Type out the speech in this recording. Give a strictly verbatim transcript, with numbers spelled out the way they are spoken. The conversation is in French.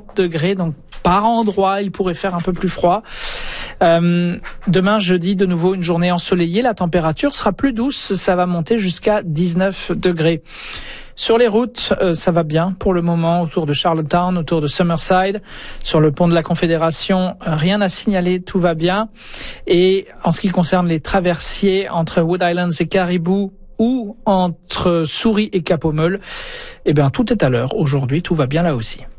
degrés, donc par endroit, il pourrait faire un peu plus froid. Euh, demain, jeudi, de nouveau une journée ensoleillée. La température sera plus douce. Ça va monter jusqu'à dix-neuf degrés. Sur les routes, euh, ça va bien pour le moment autour de Charlottetown, autour de Summerside. Sur le pont de la Confédération, rien à signaler, tout va bien. Et en ce qui concerne les traversiers entre Wood Islands et Caribou ou entre Souris et Cap-aux-Meules, eh bien tout est à l'heure. Aujourd'hui, tout va bien là aussi.